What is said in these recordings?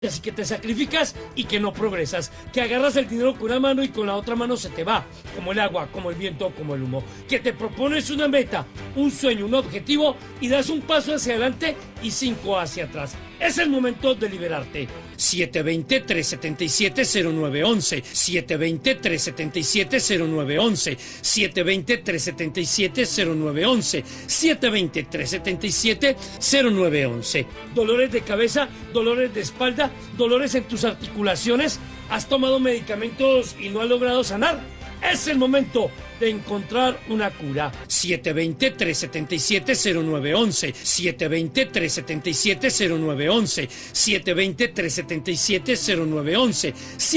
Así que te sacrificas y que no progresas, que agarras el dinero con una mano y con la otra mano se te va, como el agua, como el viento, como el humo, que te propones una meta, un sueño, un objetivo y das un paso hacia adelante y 5 hacia atrás. Es el momento de liberarte. 720-377-0911, 720-377-0911, 720-377-0911, 720-377-0911. Dolores de cabeza, dolores de espalda, dolores en tus articulaciones, has tomado medicamentos y no has logrado sanar. Es el momento de encontrar una cura. 720-377-0911, 720-377-0911, 720-377-0911,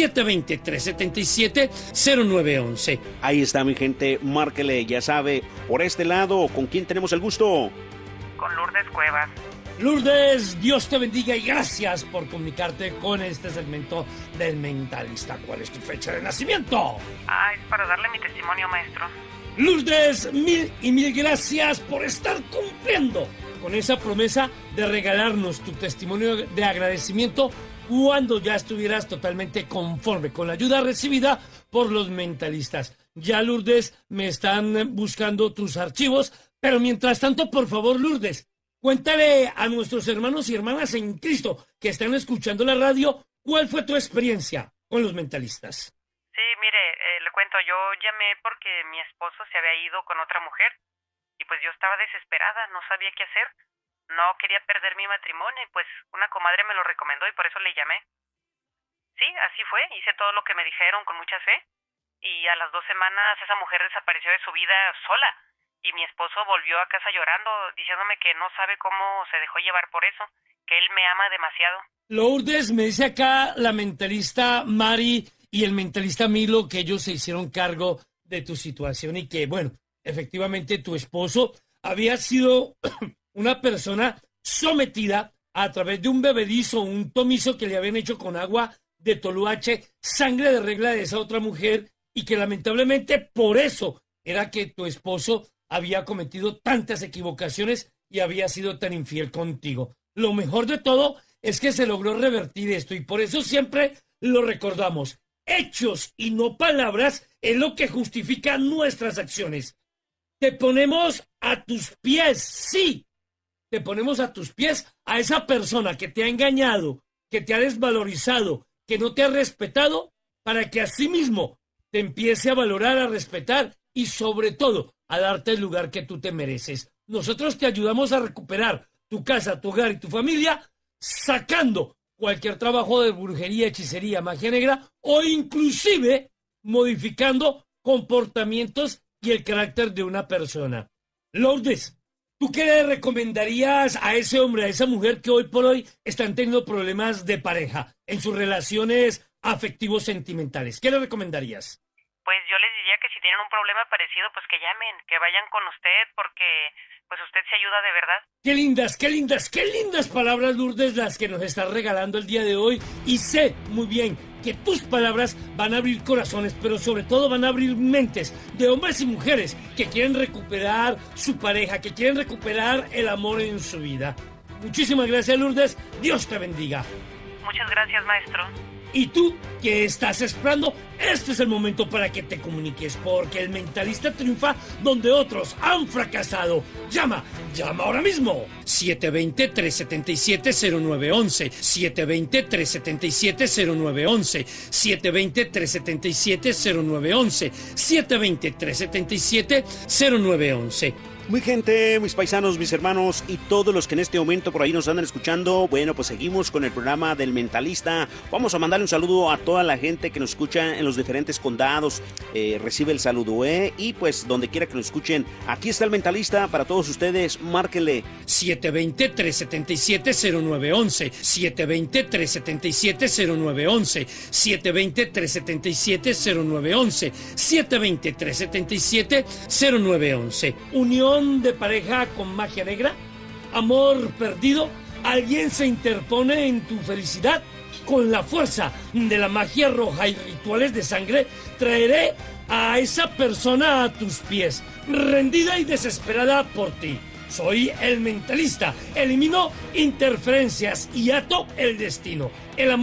720-377-0911. Ahí está, mi gente, márquele, ya sabe, por este lado, ¿con quién tenemos el gusto? Con Lourdes Cuevas. Lourdes, Dios te bendiga y gracias por comunicarte con este segmento del Mentalista. ¿Cuál es tu fecha de nacimiento? Es para darle mi testimonio, maestro. Lourdes, mil y mil gracias por estar cumpliendo con esa promesa de regalarnos tu testimonio de agradecimiento cuando ya estuvieras totalmente conforme con la ayuda recibida por los mentalistas. Ya, Lourdes, me están buscando tus archivos, pero mientras tanto, por favor, Lourdes, cuéntale a nuestros hermanos y hermanas en Cristo que están escuchando la radio, ¿cuál fue tu experiencia con los mentalistas? Sí, mire, le cuento, yo llamé porque mi esposo se había ido con otra mujer y pues yo estaba desesperada, no sabía qué hacer, no quería perder mi matrimonio y pues una comadre me lo recomendó y por eso le llamé. Sí, así fue, hice todo lo que me dijeron con mucha fe y a las 2 semanas esa mujer desapareció de su vida sola. Y mi esposo volvió a casa llorando, diciéndome que no sabe cómo se dejó llevar por eso, que él me ama demasiado. Lourdes, me dice acá la mentalista Mari y el mentalista Milo que ellos se hicieron cargo de tu situación y que, bueno, efectivamente tu esposo había sido una persona sometida a través de un bebedizo, un tomizo que le habían hecho con agua de toluache, sangre de regla de esa otra mujer y que lamentablemente por eso era que tu esposo había cometido tantas equivocaciones y había sido tan infiel contigo. Lo mejor de todo es que se logró revertir esto y por eso siempre lo recordamos. Hechos y no palabras es lo que justifica nuestras acciones. Te ponemos a tus pies, sí. Te ponemos a tus pies a esa persona que te ha engañado, que te ha desvalorizado, que no te ha respetado, para que asimismo te empiece a valorar, a respetar y sobre todo a darte el lugar que tú te mereces. Nosotros te ayudamos a recuperar tu casa, tu hogar y tu familia, sacando cualquier trabajo de brujería, hechicería, magia negra o inclusive modificando comportamientos y el carácter de una persona. Lourdes, ¿tú qué le recomendarías a ese hombre, a esa mujer que hoy por hoy están teniendo problemas de pareja en sus relaciones afectivos sentimentales? ¿Qué le recomendarías? Pues yo les diría que si tienen un problema parecido, pues que llamen, que vayan con usted, porque pues usted se ayuda de verdad. Qué lindas, qué lindas, qué lindas palabras, Lourdes, las que nos estás regalando el día de hoy. Y sé muy bien que tus palabras van a abrir corazones, pero sobre todo van a abrir mentes de hombres y mujeres que quieren recuperar su pareja, que quieren recuperar el amor en su vida. Muchísimas gracias, Lourdes. Dios te bendiga. Muchas gracias, maestro. Y tú, ¿qué estás esperando? Este es el momento para que te comuniques, porque el mentalista triunfa donde otros han fracasado. Llama ahora mismo. 720-377-0911, 720-377-0911, 720-377-0911, 720-377-0911. Muy gente, mis paisanos, mis hermanos y todos los que en este momento por ahí nos andan escuchando, bueno, pues seguimos con el programa del Mentalista. Vamos a mandarle un saludo a toda la gente que nos escucha en los diferentes condados. Recibe el saludo, y pues donde quiera que nos escuchen, aquí está el Mentalista para todos ustedes. Márquenle 720-377-0911, 720-377-0911, 720-377-0911, 720-377-0911. Unión de pareja con magia negra, amor perdido, alguien se interpone en tu felicidad. Con la fuerza de la magia roja y rituales de sangre, traeré a esa persona a tus pies, rendida y desesperada por ti. Soy el mentalista. Elimino interferencias y ato el destino. El amor